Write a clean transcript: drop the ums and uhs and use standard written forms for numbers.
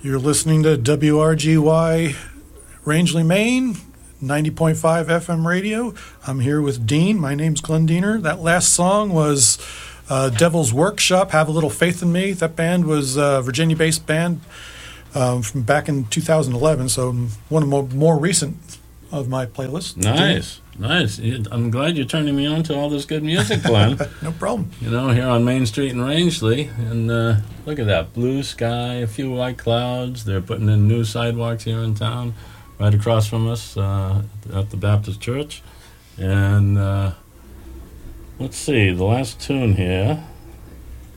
You're listening to WRGY Rangeley, Maine, 90.5 FM radio. I'm here with Dean. My name's Glenn Diener. That last song was Devil's Workshop, Have a Little Faith in Me. That band was a Virginia-based band from back in 2011, so one of the more recent of my playlists. Nice. Nice. I'm glad you're turning me on to all this good music, Glenn. No problem. You know, here on Main Street in Rangeley. And look at that. Blue sky, a few white clouds. They're putting in new sidewalks here in town, right across from us at the Baptist Church. And let's see, the last tune here